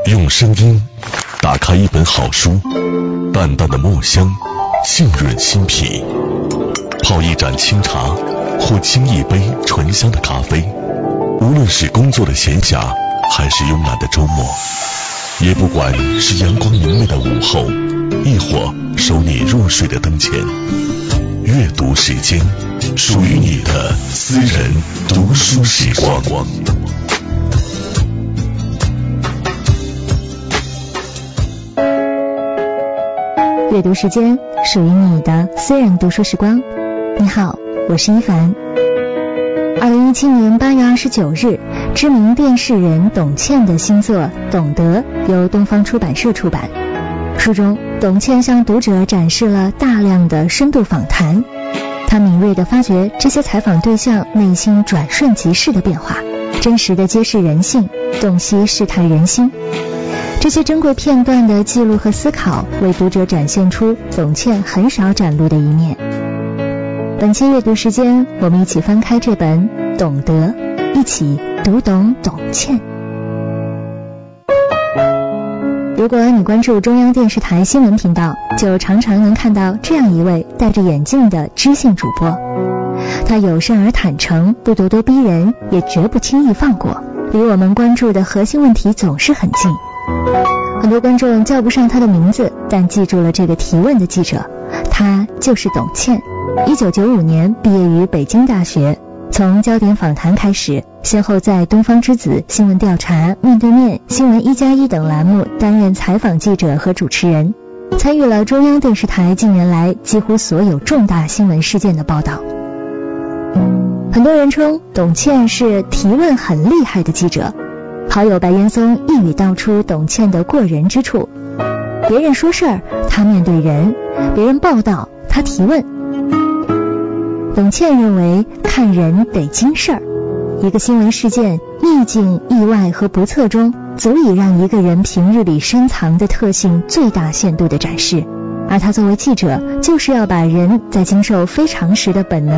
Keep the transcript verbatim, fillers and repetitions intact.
用声音打开一本好书，淡淡的墨香浸润心脾，泡一盏清茶或沏一杯醇香的咖啡，无论是工作的闲暇还是慵懒的周末，也不管是阳光明媚的午后，亦或守你入睡的灯前，阅读时间，属于你的私人读书时光。 阅读时间，属于你的私人读书时光。你好，我是一凡。二零一七年八月二十九日，知名电视人董倩的新作《懂得》由东方出版社出版。书中，董倩向读者展示了大量的深度访谈，她敏锐地发掘这些采访对象内心转瞬即逝的变化，真实地揭示人性，洞悉世态人心。这些珍贵片段的记录和思考，为读者展现出董倩很少展露的一面。本期阅读时间，我们一起翻开这本《懂得》，一起读懂董倩。如果你关注中央电视台新闻频道，就常常能看到这样一位戴着眼镜的知性主播。他友善而坦诚，不咄咄逼人，也绝不轻易放过，离我们关注的核心问题总是很近。很多观众叫不上他的名字，但记住了这个提问的记者，他就是董倩。一九九五年毕业于北京大学，从焦点访谈开始，先后在东方之子、新闻调查、面对面、新闻一加一等栏目担任采访记者和主持人，参与了中央电视台近年来几乎所有重大新闻事件的报道。很多人称董倩是提问很厉害的记者，好友白岩松一语道出董倩的过人之处：别人说事儿，他面对人；别人报道，他提问。董倩认为，看人得经事儿，一个新闻事件逆境、意外和不测中，足以让一个人平日里深藏的特性最大限度的展示。而他作为记者，就是要把人在经受非常时的本能